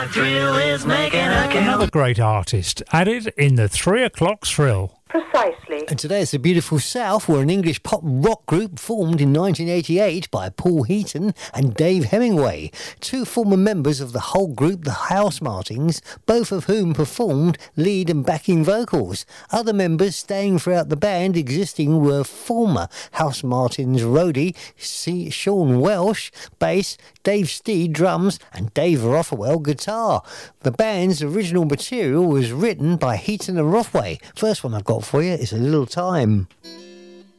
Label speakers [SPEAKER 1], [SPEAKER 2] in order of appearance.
[SPEAKER 1] drill is making a kill.
[SPEAKER 2] Another great artist added in the 3 o'clock thrill.
[SPEAKER 3] Precisely.
[SPEAKER 4] And today it's the Beautiful South, were an English pop rock group formed in 1988 by Paul Heaton and Dave Hemingway, two former members of the whole group, the Housemartins, both of whom performed lead and backing vocals. Other members staying throughout the band existing were former Housemartins roadie Sean Welsh, bass, Dave Steed, drums, and Dave Rothwell, guitar. The band's original material was written by Heaton and Rothway. First one I've got for you is A Little Time.